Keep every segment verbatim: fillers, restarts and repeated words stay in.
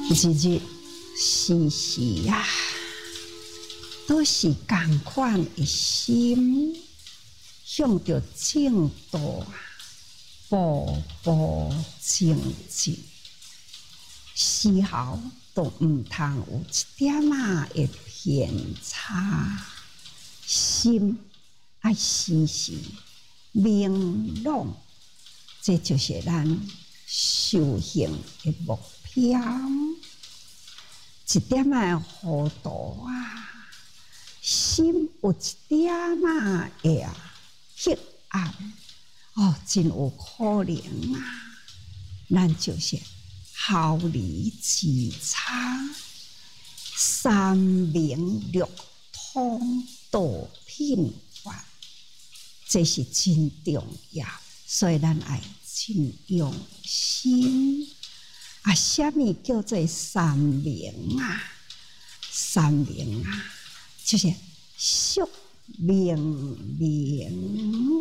日日时时啊，都是同款的心，向着正道啊，步步前进。丝毫都唔通有一点啊的偏差，心爱时时明朗，这就是咱修行的目标。一点啊糊涂啊，心有一点啊的啊黑暗，哦，真有可能啊，咱就是毫厘之差，三明六通道品法，这是真重要。所以咱爱真用心啊！什么叫做三明啊？三明啊，就是宿明明、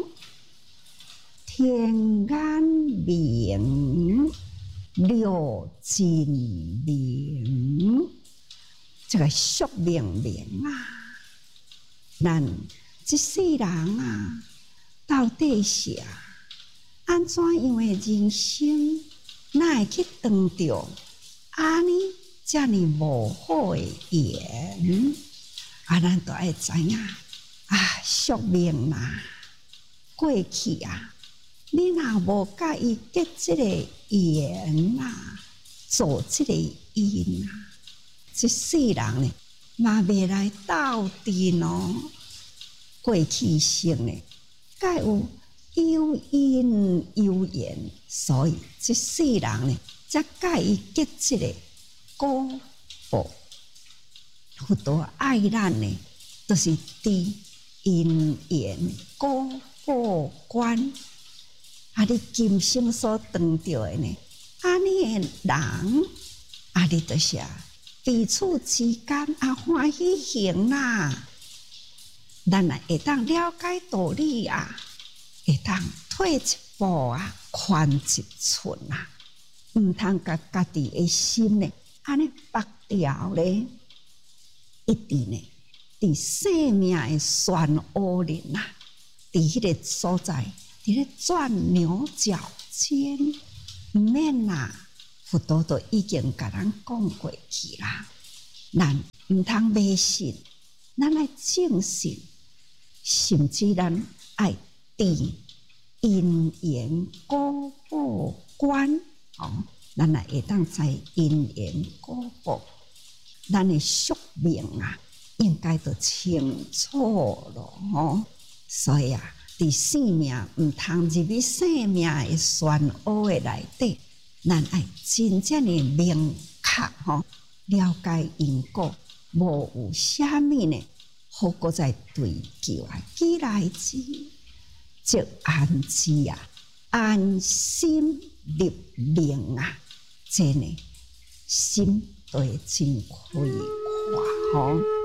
天眼明、六尽明，这个宿明明啊，咱这世人啊，到底是啊，安怎样的人生，哪会去当着安尼这么无好的缘？啊，咱都爱知影啊，宿命啊，过去啊。你若无甲伊结即个缘啊，做即个因啊，这世人呢，嘛袂来斗阵哦。过去生呢，甲有有因有缘，所以这世人呢，才甲伊结即个果报。佛陀爱咱呢，都、就是伫因缘果报观。啊！你今生所当着的呢，安尼的人，啊，你就是啊，彼此之间啊欢喜行啦，咱啊会当了解道理啊，会当退一步啊，宽一寸啊，毋通甲家己的心呢，安尼绑掉咧，一直呢，伫生命的漩涡里呐，伫迄个所在。伫咧转牛角尖，毋免啦，佛陀都已经甲咱讲过去啦。咱毋通迷信，咱爱正信，甚至咱爱持因缘果报观哦，咱也会当知因缘果报，咱的宿命啊，应该都清楚咯哦。所以啊。伫生命毋通入去生命的漩涡的内底，咱爱真正的明确吼，了解因果，无有啥物呢？好搁再追究啊！既来之，则安之啊，安心立命啊！这呢，心都会真开阔吼。